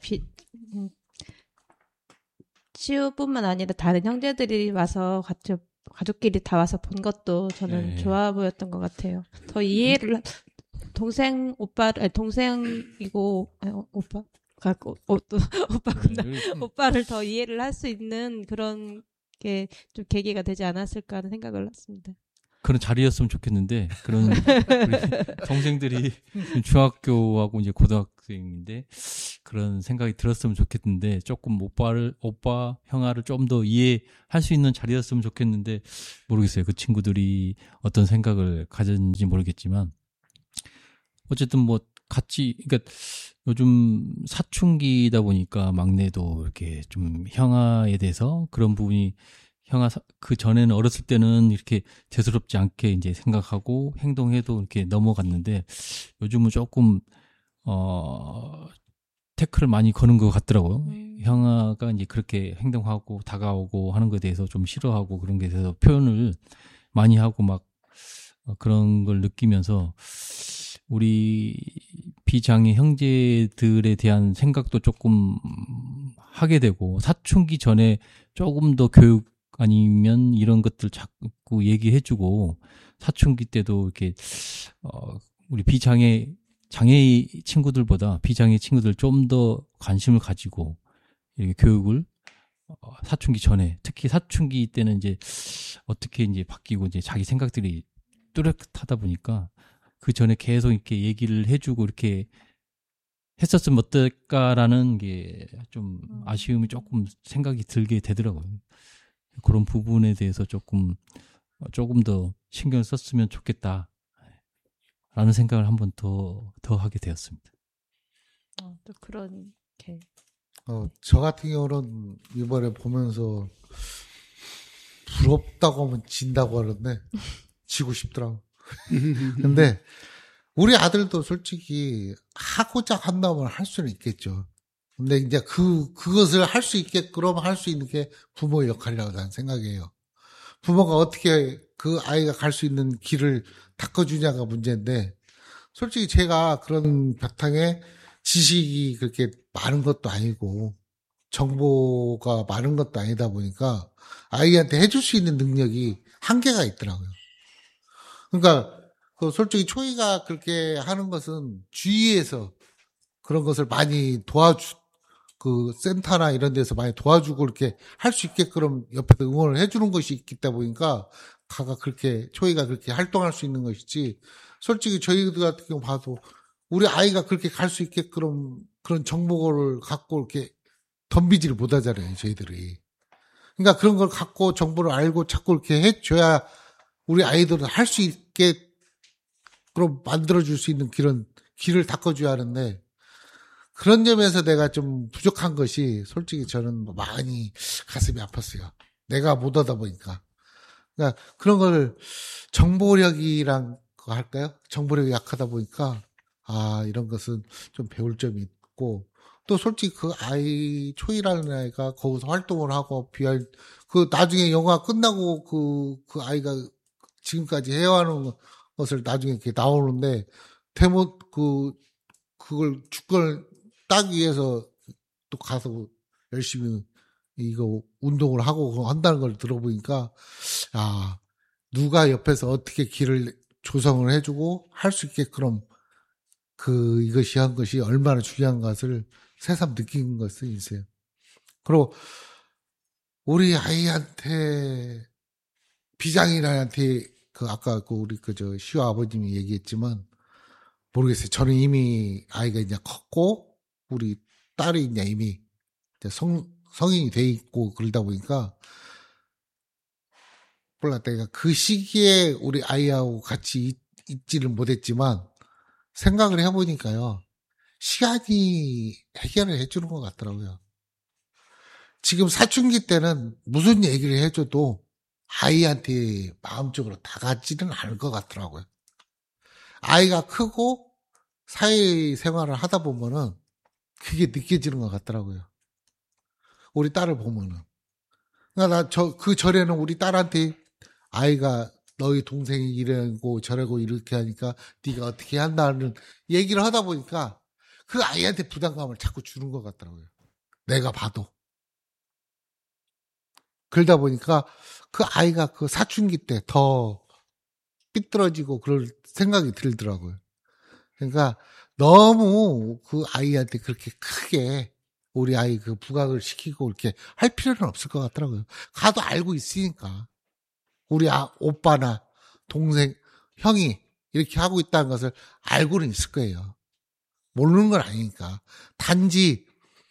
치우뿐만 아니라 다른 형제들이 와서 같이 가족끼리 다 와서 본 것도 저는 좋아 보였던 것 같아요. 더 이해를 동생이고 오빠 오빠가 또 오빠구나. 네, 오빠를 더 이해를 할 수 있는 그런 게 좀 계기가 되지 않았을까 하는 생각을 했습니다. 그런 자리였으면 좋겠는데 그런 우리 동생들이 중학교하고 이제 고등학생인데 그런 생각이 들었으면 좋겠는데 조금 오빠 형아를 좀 더 이해할 수 있는 자리였으면 좋겠는데 모르겠어요. 그 친구들이 어떤 생각을 가졌는지 모르겠지만 어쨌든 뭐 같이 그러니까 요즘 사춘기다 보니까 막내도 이렇게 좀 형아에 대해서 그런 부분이 형아 그 전에는 어렸을 때는 이렇게 대수롭지 않게 이제 생각하고 행동해도 이렇게 넘어갔는데 요즘은 조금 태클을 많이 거는 것 같더라고요. 형아가 이제 그렇게 행동하고 다가오고 하는 것에 대해서 좀 싫어하고 그런 것에 대해서 표현을 많이 하고 막 그런 걸 느끼면서 우리 비장애 형제들에 대한 생각도 조금 하게 되고 사춘기 전에 조금 더 교육 아니면 이런 것들 자꾸 얘기해주고 사춘기 때도 이렇게 우리 장애 친구들보다 비장애 친구들 좀 더 관심을 가지고 이렇게 교육을 사춘기 전에 특히 사춘기 때는 이제 어떻게 이제 바뀌고 이제 자기 생각들이 뚜렷하다 보니까 그 전에 계속 이렇게 얘기를 해주고 이렇게 했었으면 어떨까라는 게 좀 아쉬움이 조금 생각이 들게 되더라고요. 그런 부분에 대해서 조금 더 신경 썼으면 좋겠다. 라는 생각을 한번 더 하게 되었습니다. 또 그런 게. 저 같은 경우는 이번에 보면서 부럽다고 하면 진다고 하는데 지고 싶더라고. 근데 우리 아들도 솔직히 하고자 한다면 할 수는 있겠죠. 근데 이제 그것을 할 수 있게끔 할 수 있는 게 부모의 역할이라고 저는 생각해요. 부모가 어떻게 그 아이가 갈 수 있는 길을 닦아주냐가 문제인데, 솔직히 제가 그런 바탕에 지식이 그렇게 많은 것도 아니고, 정보가 많은 것도 아니다 보니까, 아이한테 해줄 수 있는 능력이 한계가 있더라고요. 그러니까, 솔직히 초이가 그렇게 하는 것은 주위에서 그런 것을 많이 그 센터나 이런 데서 많이 도와주고 이렇게 할 수 있게끔 옆에서 응원을 해주는 것이 있기 보니까 초이가 그렇게 활동할 수 있는 것이지, 솔직히 저희들 같은 경우 봐도 우리 아이가 그렇게 갈 수 있게끔 그런 정보를 갖고 이렇게 덤비지를 못하잖아요, 저희들이. 그러니까 그런 걸 갖고 정보를 알고 자꾸 이렇게 해줘야 우리 아이들은 할 수 있게 그럼 만들어줄 수 있는 길을 닦아줘야 하는데, 그런 점에서 내가 좀 부족한 것이 솔직히 저는 많이 가슴이 아팠어요. 내가 못 하다 보니까. 그러니까 그런 걸 정보력이랑 그거 할까요? 정보력이 약하다 보니까 이런 것은 좀 배울 점이 있고, 또 솔직히 그 아이 초이라는 아이가 거기서 활동을 하고 나중에 영화 끝나고 그 아이가 지금까지 해와하는 것을 나중에 이렇게 나오는데 그걸 주권을 따기 위해서 또 가서 열심히 이거 운동을 하고 한다는 걸 들어보니까 누가 옆에서 어떻게 길을 조성을 해주고 할 수 있게끔 이것이 한 것이 얼마나 중요한 것을 새삼 느낀 것이 있어요. 그리고 우리 아이한테 비장이한테 아까 우리 시호 아버님이 얘기했지만 모르겠어요. 저는 이미 아이가 이제 컸고 우리 딸이 이제 이미 성인이 돼 있고 그러다 보니까 몰라, 내가 그 시기에 우리 아이하고 같이 있지를 못했지만 생각을 해보니까요, 시간이 해결을 해주는 것 같더라고요. 지금 사춘기 때는 무슨 얘기를 해줘도 아이한테 마음적으로 다가지는 않을 것 같더라고요. 아이가 크고 사회생활을 하다 보면은 그게 느껴지는 것 같더라고요. 우리 딸을 보면은. 그러니까 그 전에는 우리 딸한테 아이가 너희 동생이 이러고 저러고 이렇게 하니까 네가 어떻게 한다는 얘기를 하다 보니까 그 아이한테 부담감을 자꾸 주는 것 같더라고요. 내가 봐도. 그러다 보니까 그 아이가 그 사춘기 때 더 삐뚤어지고 그럴 생각이 들더라고요. 그러니까 너무 그 아이한테 그렇게 크게 우리 아이 그 부각을 시키고 이렇게 할 필요는 없을 것 같더라고요. 가도 알고 있으니까. 우리 오빠나 동생, 형이 이렇게 하고 있다는 것을 알고는 있을 거예요. 모르는 건 아니니까. 단지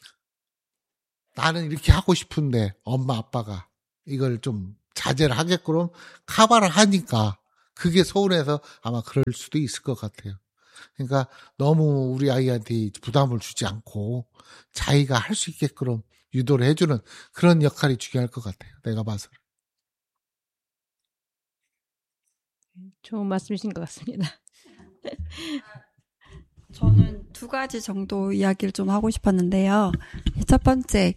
나는 이렇게 하고 싶은데 엄마 아빠가 이걸 좀 자제를 하게끔 카바를 하니까 그게 서운해서 아마 그럴 수도 있을 것 같아요. 그러니까 너무 우리 아이한테 부담을 주지 않고 자기가 할 수 있게끔 유도를 해주는 그런 역할이 중요할 것 같아요. 내가 봐서. 좋은 말씀이신 것 같습니다. 저는 두 가지 정도 이야기를 좀 하고 싶었는데요. 첫 번째,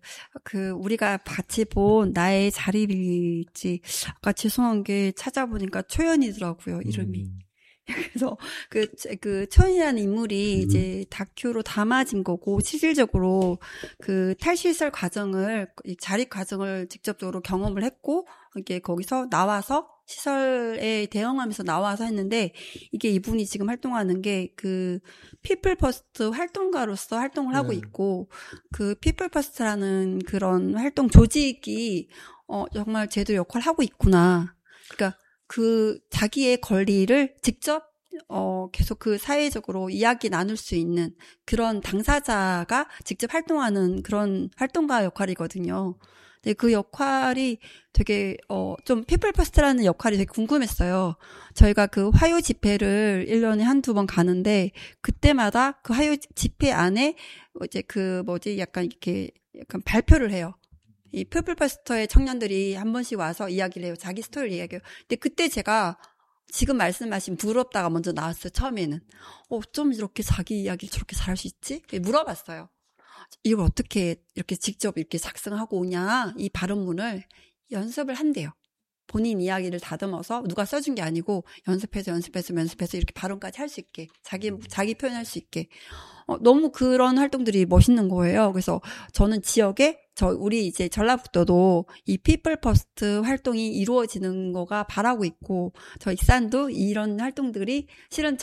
우리가 같이 본 나의 자립일지, 아까 죄송한 게 찾아보니까 초연이더라고요, 이름이. 그래서 초연이라는 인물이 이제 다큐로 담아진 거고, 실질적으로 그 탈시설 과정을, 자립 과정을 직접적으로 경험을 했고, 이게 거기서 나와서 시설에 대응하면서 나와서 했는데, 이게 이분이 지금 활동하는 게 그 피플 퍼스트 활동가로서 활동을 하고 있고, 그 피플 퍼스트라는 그런 활동 조직이 정말 제도 역할을 하고 있구나. 그러니까 그 자기의 권리를 직접 계속 그 사회적으로 이야기 나눌 수 있는 그런 당사자가 직접 활동하는 그런 활동가 역할이거든요. 근데 그 역할이 되게 좀 피플 퍼스트라는 역할이 되게 궁금했어요. 저희가 그 화요 집회를 1년에 한두 번 가는데, 그때마다 그 화요 집회 안에 이제 약간 발표를 해요. 이 피플 퍼스트의 청년들이 한 번씩 와서 이야기를 해요. 자기 스토리를 이야기해요. 근데 그때 제가 지금 말씀하신 부럽다가 먼저 나왔어요. 처음에는. 좀 이렇게 자기 이야기를 저렇게 잘할 수 있지? 물어봤어요. 이걸 어떻게 이렇게 직접 이렇게 작성하고 오냐? 이 발언문을 연습을 한대요. 본인 이야기를 다듬어서 누가 써준 게 아니고 연습해서 이렇게 발언까지 할 수 있게, 자기 표현할 수 있게. 너무 그런 활동들이 멋있는 거예요. 그래서 저는 지역에 우리 이제 전라북도도 이 피플 퍼스트 활동이 이루어지는 거가 바라고 있고, 저 익산도 이런 활동들이 실은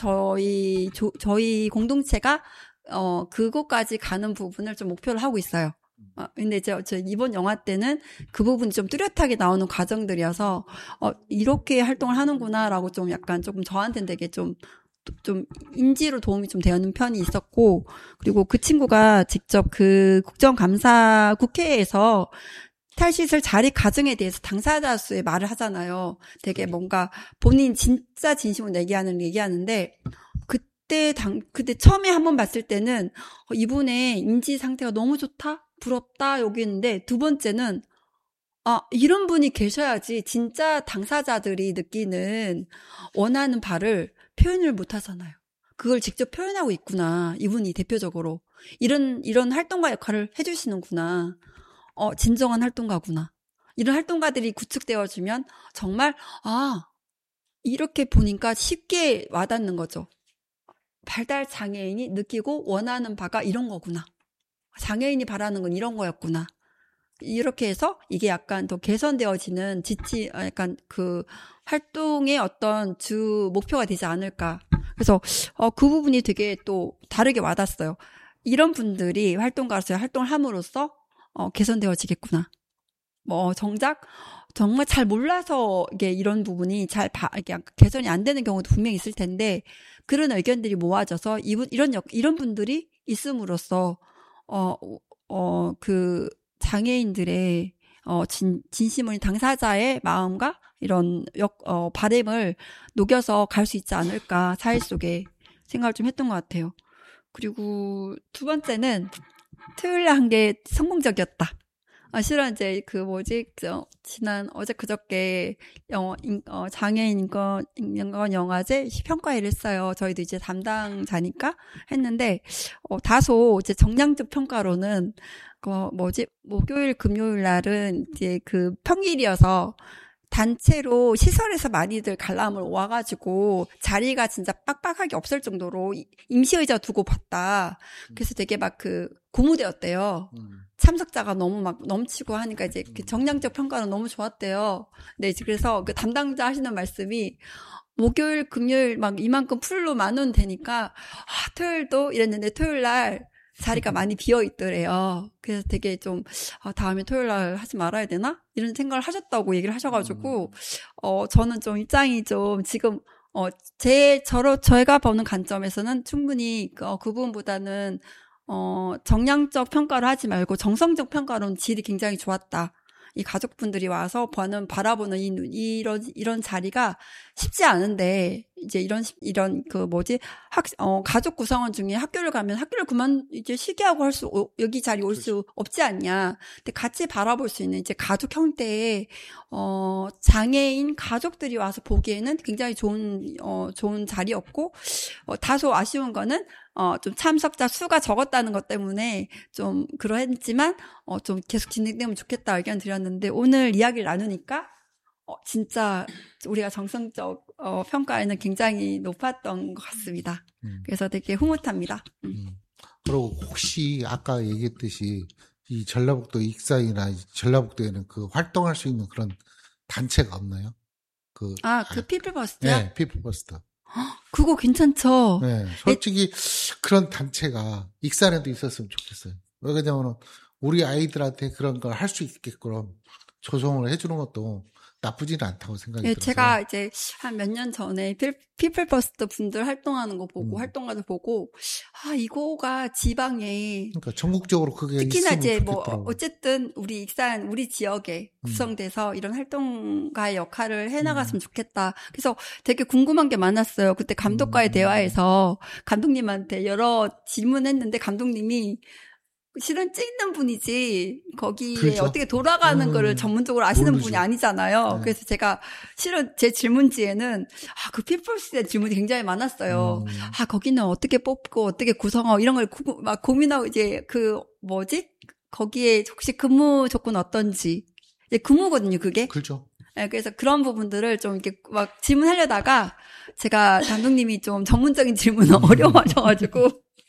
저희 공동체가 그곳까지 가는 부분을 좀 목표를 하고 있어요. 근데 저 이번 영화 때는 그 부분이 좀 뚜렷하게 나오는 과정들이어서, 이렇게 활동을 하는구나라고 좀 약간 조금 저한테는 되게 좀 인지로 도움이 좀 되는 편이 있었고, 그리고 그 친구가 직접 그 국정감사 국회에서 탈시설 자립 과정에 대해서 당사자 수의 말을 하잖아요. 되게 뭔가 본인 진짜 진심으로 얘기하는데, 그때 처음에 한번 봤을 때는 이분의 인지 상태가 너무 좋다, 부럽다 여기였는데, 두 번째는 이런 분이 계셔야지 진짜 당사자들이 느끼는 원하는 바를 표현을 못 하잖아요. 그걸 직접 표현하고 있구나. 이분이 대표적으로 이런 활동가 역할을 해주시는구나. 진정한 활동가구나. 이런 활동가들이 구축되어주면 정말 이렇게 보니까 쉽게 와닿는 거죠. 발달 장애인이 느끼고 원하는 바가 이런 거구나. 장애인이 바라는 건 이런 거였구나. 이렇게 해서 이게 약간 더 개선되어지는 약간 그 활동의 어떤 주 목표가 되지 않을까. 그래서 그 부분이 되게 또 다르게 와닿았어요. 이런 분들이 활동가로서 활동을 함으로써 개선되어지겠구나. 정작 정말 잘 몰라서 이게 이런 부분이 이게 개선이 안 되는 경우도 분명히 있을 텐데, 그런 의견들이 모아져서 이런 분들이 있음으로써 그 장애인들의 진심을 당사자의 마음과 이런 바램을 녹여서 갈 수 있지 않을까, 사회 속에 생각을 좀 했던 것 같아요. 그리고 두 번째는 토요일에 한 게 성공적이었다. 실은 이제 어제 그저께 장애인 인권 영화제 평가회를 했어요. 저희도 이제 담당자니까 했는데, 다소 이제 정량적 평가로는 목요일, 금요일 날은 이제 그 평일이어서 단체로 시설에서 많이들 관람을 와가지고 자리가 진짜 빡빡하게 없을 정도로 임시의자 두고 봤다. 그래서 되게 고무되었대요. 참석자가 너무 넘치고 하니까 이제 정량적 평가는 너무 좋았대요. 네, 그래서 그 담당자 하시는 말씀이 목요일, 금요일 막 이만큼 풀로 만원 되니까 토요일도 이랬는데 토요일 날 자리가 많이 비어 있더래요. 그래서 되게 좀 다음에 토요일 날 하지 말아야 되나? 이런 생각을 하셨다고 얘기를 하셔가지고 저는 좀 입장이 좀 지금 저희가 보는 관점에서는 충분히 그 부분보다는 정량적 평가를 하지 말고 정성적 평가로는 질이 굉장히 좋았다. 이 가족분들이 와서 바라보는 이런 자리가 쉽지 않은데, 이제 이런 가족 구성원 중에 학교를 가면 학교를 이제 시기하고 여기 자리 올 수 없지 않냐. 근데 같이 바라볼 수 있는 이제 가족 형태의, 장애인 가족들이 와서 보기에는 굉장히 좋은 자리였고, 다소 아쉬운 거는, 좀 참석자 수가 적었다는 것 때문에 좀 그러했지만, 좀 계속 진행되면 좋겠다 의견 드렸는데, 오늘 이야기를 나누니까, 진짜 우리가 정성적 평가에는 굉장히 높았던 것 같습니다. 그래서 되게 흐뭇합니다. 그리고 혹시 아까 얘기했듯이 이 전라북도 익사이나 전라북도에는 그 활동할 수 있는 그런 단체가 없나요? 그 피플버스트요? 네, 피플버스트. 그거 괜찮죠? 네, 솔직히 그런 단체가 익산에도 있었으면 좋겠어요. 왜냐면 우리 아이들한테 그런 걸 할 수 있게끔 조성을 해주는 것도 나쁘지는 않다고 생각이 들어요. 제가 이제 한 몇 년 전에 피플버스트 분들 활동하는 거 보고 활동가들 보고 이거가 지방에 그러니까 전국적으로 그게 특히나 있으면 이제 좋겠더라고요. 어쨌든 우리 익산 우리 지역에 구성돼서 이런 활동가의 역할을 해나갔으면 좋겠다. 그래서 되게 궁금한 게 많았어요. 그때 감독과의 대화에서 감독님한테 여러 질문했는데 감독님이 실은 찍는 분이지 거기에 그렇죠. 어떻게 돌아가는 거를 전문적으로 아시는 모르죠. 분이 아니잖아요. 네. 그래서 제가 실은 제 질문지에는 그 피플스의 질문이 굉장히 많았어요. 거기는 어떻게 뽑고 어떻게 구성하고 이런 걸 막 고민하고 이제 거기에 혹시 근무 조건 어떤지 이제 근무거든요, 그게. 그렇죠. 네, 그래서 그런 부분들을 좀 이렇게 막 질문하려다가 제가 감독님이 좀 전문적인 질문을 어려워하셔가지고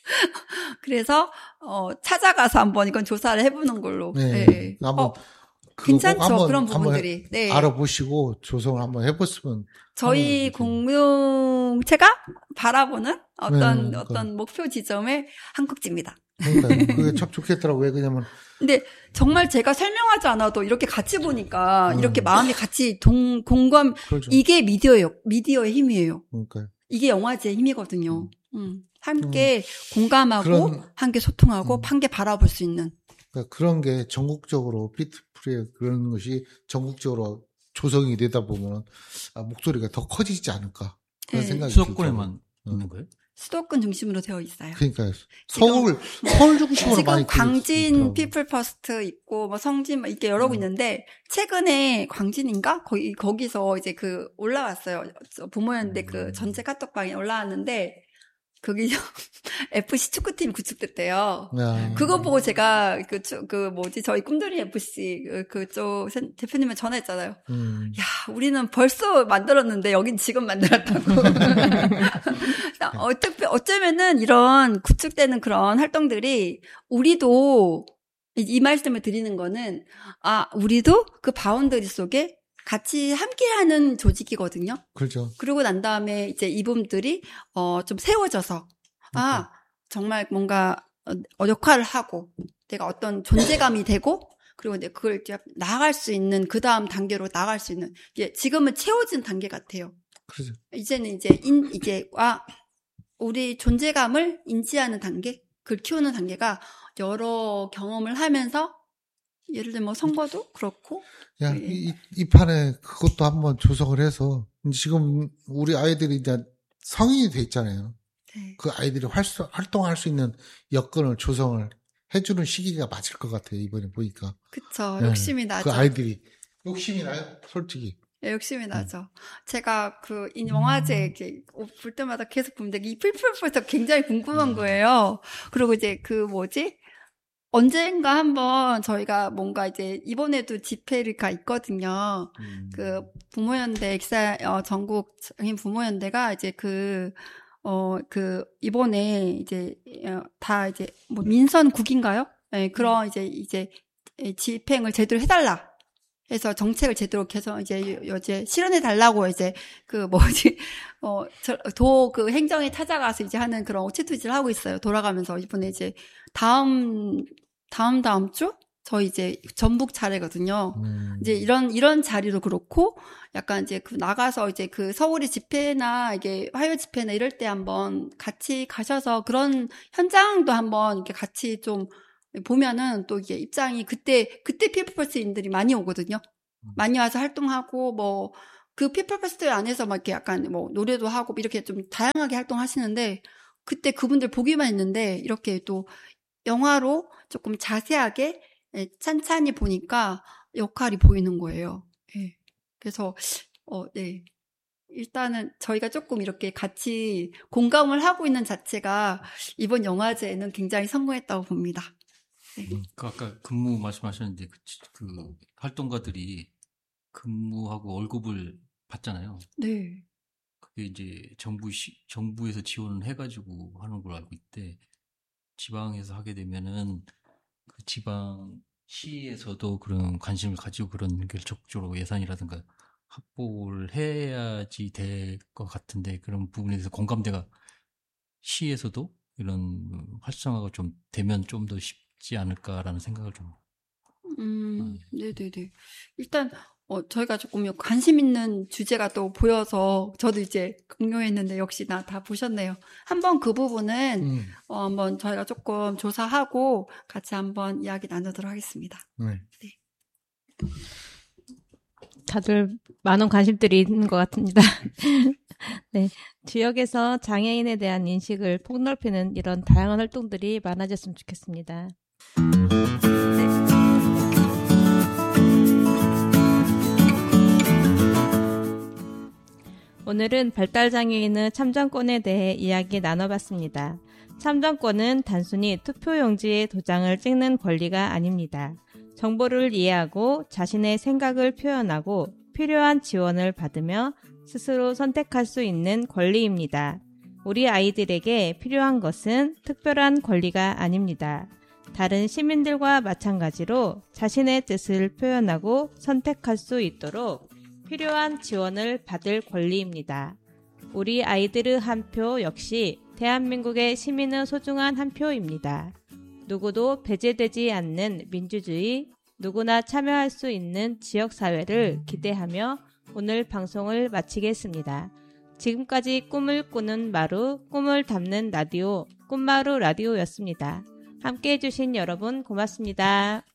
그래서 찾아가서 한번 이건 조사를 해보는 걸로. 네. 네. 한번 괜찮죠, 그런 부분들이. 네. 알아보시고 조성을 한번 해봤으면. 저희 공동체가 바라보는 어떤 그러니까. 목표 지점의 한 곡지입니다. 그러니까 그게 참 좋겠더라고. 왜 그러냐면. 근데 정말 제가 설명하지 않아도 이렇게 같이 보니까 이렇게 마음이 같이 공감. 그렇죠. 이게 미디어의 힘이에요. 그러니까. 이게 영화제의 힘이거든요. 함께 공감하고 함께 소통하고 함께 바라볼 수 있는. 그러니까 그런 게 전국적으로 피트프리의 그런 것이 전국적으로 조성이 되다 보면 목소리가 더 커지지 않을까 그런 네. 생각이 수도권에만 있는 거예요? 수도권 중심으로 되어 있어요. 그러니까 서울 중심으로 지금 많이 광진 피플퍼스트 있고 뭐 성진 이렇게 여러 군 있는데 최근에 광진인가 거기서 이제 올라왔어요. 부모였는데 전체 카톡방에 올라왔는데 거기 FC 축구팀 구축됐대요. 그거 보고 제가 저희 꿈돌이 FC 그쪽 대표님을 전화했잖아요. 야, 우리는 벌써 만들었는데 여긴 지금 만들었다고. 어쩌면은 이런 구축되는 그런 활동들이 우리도 이 말씀을 드리는 거는 우리도 그 바운더리 속에 같이 함께하는 조직이거든요. 그렇죠. 그러고 난 다음에 이제 이분들이 좀 세워져서 정말 뭔가 역할을 하고 내가 어떤 존재감이 되고 그리고 이제 그걸 이제 나아갈 수 있는 그 다음 단계로 나아갈 수 있는 지금은 채워진 단계 같아요. 그렇죠. 이제는 우리 존재감을 인지하는 단계, 그걸 키우는 단계가 여러 경험을 하면서 예를 들면 선거도 그렇고. 이 판에 그것도 한번 조성을 해서 지금 우리 아이들이 이제 성인이 돼 있잖아요. 네. 그 아이들이 활동할 수 있는 여건을 조성을 해주는 시기가 맞을 것 같아요. 이번에 보니까. 그쵸. 욕심이 나죠. 그 아이들이 욕심이 나요. 솔직히. 네, 욕심이 나죠. 제가 이 영화제 이렇게 볼 때마다 계속 보는데 이 풀풀풀도 굉장히 궁금한 거예요. 그리고 이제 언젠가 한번 저희가 뭔가 이제 이번에도 집회를 있거든요. 부모연대 전국 장애인 부모연대가 이제 이번에 이제 다 이제 민선국인가요? 네, 그런 이제 집행을 제대로 해달라. 해서 정책을 제대로 개선 이제 실현해 달라고 이제 그 그 행정에 찾아가서 이제 하는 그런 채투지를 하고 있어요. 돌아가면서 이번에 이제 다음 주 저희 이제 전북 차례거든요. 이제 이런 자리도 그렇고 약간 이제 그 나가서 이제 그 서울의 집회나 이게 화요 집회나 이럴 때 한번 같이 가셔서 그런 현장도 한번 이렇게 같이 좀 보면은 또 이게 입장이 그때 피플퍼스트인들이 많이 오거든요. 많이 와서 활동하고 그 피플퍼스트 안에서 막 이렇게 약간 노래도 하고 이렇게 좀 다양하게 활동하시는데 그때 그분들 보기만 했는데 이렇게 또 영화로 조금 자세하게 찬찬히 보니까 역할이 보이는 거예요. 예. 그래서 네. 일단은 저희가 조금 이렇게 같이 공감을 하고 있는 자체가 이번 영화제에는 굉장히 성공했다고 봅니다. 네. 아까 근무 말씀하셨는데 그 활동가들이 근무하고 월급을 받잖아요. 네. 그게 이제 정부에서 지원을 해가지고 하는 걸로 알고 있대. 지방에서 하게 되면은 그 지방 시에서도 그런 관심을 가지고 그런 게 적극적으로 예산이라든가 확보를 해야지 될 것 같은데 그런 부분에 대해서 공감대가 시에서도 이런 활성화가 좀 되면 좀 더 쉽지 않을까라는 생각을 좀. 네네네. 일단 저희가 조금 관심 있는 주제가 또 보여서 저도 이제 공유했는데 역시나 다 보셨네요. 한번 그 부분은 한번 저희가 조금 조사하고 같이 한번 이야기 나누도록 하겠습니다. 네. 네. 다들 많은 관심들이 있는 것 같습니다. 네. 지역에서 장애인에 대한 인식을 폭넓히는 이런 다양한 활동들이 많아졌으면 좋겠습니다. 오늘은 발달장애인의 참정권에 대해 이야기 나눠봤습니다. 참정권은 단순히 투표용지에 도장을 찍는 권리가 아닙니다. 정보를 이해하고 자신의 생각을 표현하고 필요한 지원을 받으며 스스로 선택할 수 있는 권리입니다. 우리 아이들에게 필요한 것은 특별한 권리가 아닙니다. 다른 시민들과 마찬가지로 자신의 뜻을 표현하고 선택할 수 있도록 필요한 지원을 받을 권리입니다. 우리 아이들의 한 표 역시 대한민국의 시민의 소중한 한 표입니다. 누구도 배제되지 않는 민주주의, 누구나 참여할 수 있는 지역사회를 기대하며 오늘 방송을 마치겠습니다. 지금까지 꿈을 꾸는 마루, 꿈을 담는 라디오, 꿈마루 라디오였습니다. 함께해 주신 여러분 고맙습니다.